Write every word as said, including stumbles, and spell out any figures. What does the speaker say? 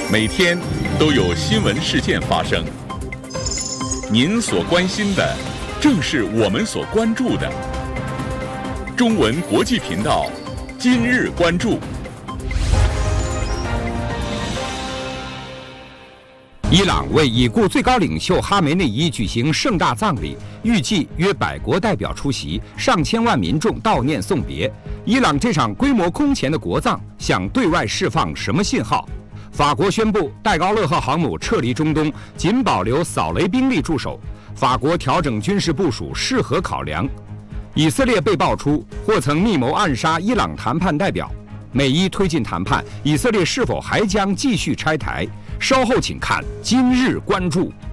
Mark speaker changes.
Speaker 1: 每天都有新闻事件发生。您所关心的，正是我们所关注的。中文国际频道，今日关注。
Speaker 2: 伊朗为已故最高领袖哈梅内伊举行盛大葬礼，预计约百国代表出席，上千万民众悼念送别。伊朗这场规模空前的国葬想对外释放什么信号？法国宣布戴高乐号航母撤离中东，仅保留扫雷兵力驻守。法国调整军事部署是何考量？以色列被爆出或曾密谋暗杀伊朗谈判代表。美伊推进谈判，以色列是否还将继续拆台？稍后请看今日关注。